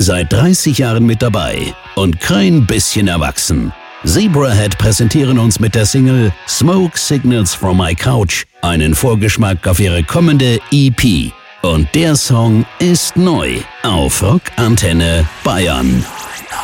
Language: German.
Seit 30 Jahren mit dabei und kein bisschen erwachsen. Zebrahead präsentieren uns mit der Single Smoke Signals from My Couch einen Vorgeschmack auf ihre kommende EP. Und der Song ist neu auf Rock Antenne Bayern.